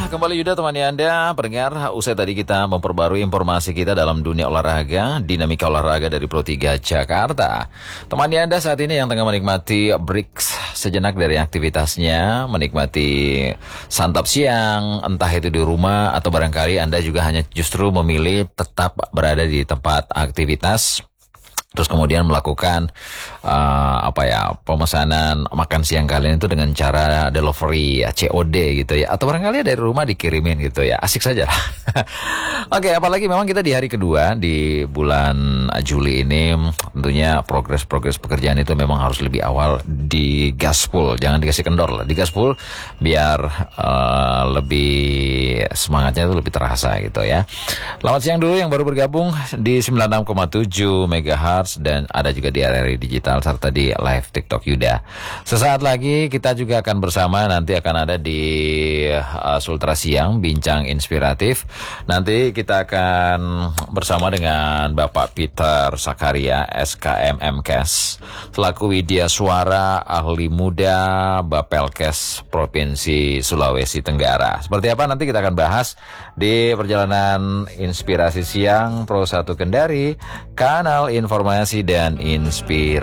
kembali Yuda temani Anda pendengar. Usai tadi kita memperbarui informasi kita dalam dunia olahraga, dinamika olahraga dari Pro 3 Jakarta. Temani Anda saat ini yang tengah menikmati breaks sejenak dari aktivitasnya, menikmati santap siang, entah itu di rumah atau barangkali Anda juga hanya justru memilih tetap berada di tempat aktivitas. Terus kemudian melakukan pemesanan makan siang kalian itu dengan cara delivery ya, COD gitu ya, atau barangkali dari rumah dikirimin gitu ya, asik saja lah. Oke, apalagi memang kita di hari kedua di bulan Juli ini, tentunya progres pekerjaan itu memang harus lebih awal digaspol, jangan dikasih kendor lah, digaspol biar lebih semangatnya itu lebih terasa gitu ya. Selamat siang dulu yang baru bergabung di 96,7 MHz dan ada juga di RRI Digital serta di live TikTok Yuda. Sesaat lagi kita juga akan bersama, nanti akan ada di Sultra Siang Bincang Inspiratif. Nanti kita akan bersama dengan Bapak Peter Sakaria SKM MKes selaku Widya Suara ahli muda Bapelkes Provinsi Sulawesi Tenggara. Seperti apa nanti kita akan bahas di perjalanan Inspirasi Siang Pro 1 Kendari, kanal informasi dan inspirasi.